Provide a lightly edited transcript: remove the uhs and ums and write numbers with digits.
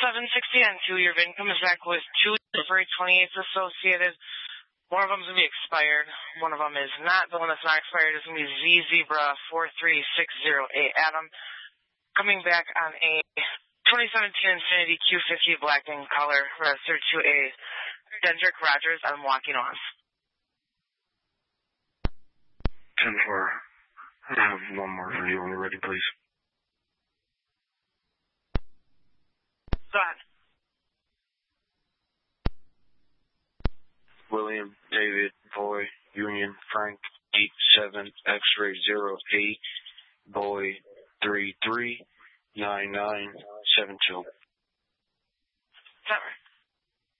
760 on 2. Your VIN comes back with 2 February 28th associated. One of them is going to be expired. One of them is not. The one that's not expired is going to be Z Zebra 43608 Adam. Coming back on a 2017 Infiniti Q50 black in color, registered to a Dendrick Rogers. I'm walking off. 10-4. I have one more for you when you're ready, please. Go ahead. William, David, Boy, Union, Frank, 87, X-ray 08, Boy, 33, 9972. Is that right?